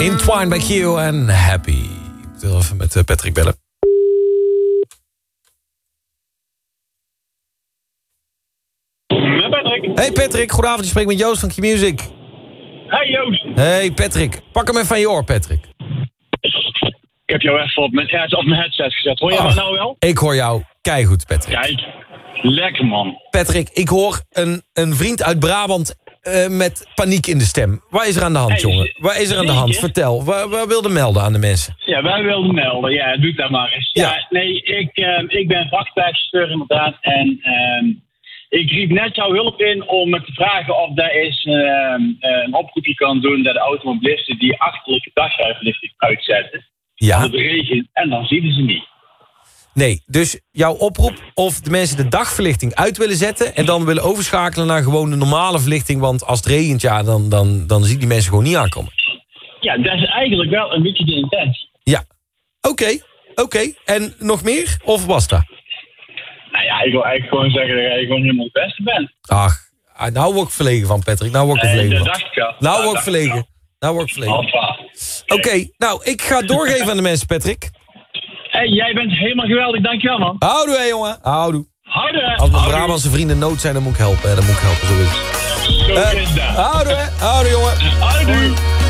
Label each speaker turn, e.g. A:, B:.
A: Entwined by Q en Happy. Ik wil even met Patrick bellen.
B: Met Patrick.
A: Hey Patrick, goedenavond. Je spreekt met Joost van Q-Music.
B: Hey Joost.
A: Hey Patrick, pak hem even van je oor, Patrick.
B: Ik heb jou even op mijn headset gezet. Hoor je me nou wel?
A: Ik hoor jou keigoed, Patrick.
B: Kijk, lekker man.
A: Patrick, ik hoor een vriend uit Brabant met paniek in de stem. Waar is er aan de hand, jongen? Waar is er aan de hand? Vertel, waar wilde melden aan de mensen?
B: Ja, wij wilden melden. Ja, doe dat maar eens. Ja, nee, ik ben vrachtwagenchauffeur inderdaad. En ik riep net jouw hulp in om me te vragen of daar eens een oproepje kan doen dat de automobilisten die achterlijke dagrijverlichting uitzetten.
A: Ja.
B: Door de regen, en dan zien ze niet.
A: Nee, dus jouw oproep of de mensen de dagverlichting uit willen zetten en dan willen overschakelen naar gewoon de normale verlichting, want als het regent, ja, dan zien die mensen gewoon niet aankomen.
B: Ja, dat is eigenlijk wel een beetje de intentie.
A: Ja, oké. En nog meer? Of was dat?
B: Nou ja, ik wil eigenlijk gewoon zeggen dat jij gewoon helemaal het beste bent.
A: Ach, nou word ik verlegen van, Patrick. Nou word ik er verlegen van.
B: Dat dacht ik al.
A: Nou word ik verlegen. Oké, nou, ik ga doorgeven aan de mensen, Patrick.
B: Hey, jij bent helemaal geweldig, dankjewel man.
A: Houdoe, hè, jongen. Houdoe.
B: Houdoe.
A: Als mijn Brabantse vrienden nood zijn, dan moet ik helpen. Dan moet ik helpen, zo is het.
B: Zo is dat.
A: Houdoe, hè. Houdoe, jongen.
B: Houdoe.